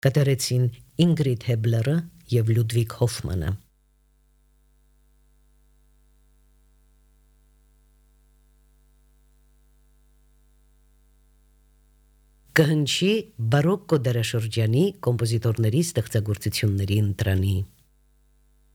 Կատարեցին Ինգրիդ Հեբլերը և Լյուդվիգ Հոֆմանը։ Կհնչի բարոկկո դարաշրջանի կոմպոզիտորների ստեղծագործությունների ընտրանի